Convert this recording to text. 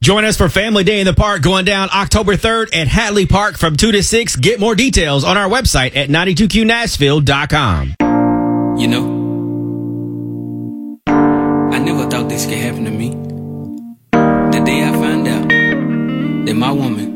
Join us for Family Day in the Park going down October 3rd at Hatley Park from 2 to 6. Get more details on our website at 92qnashville.com. You know, I never thought this could happen to me. The day I found out that my woman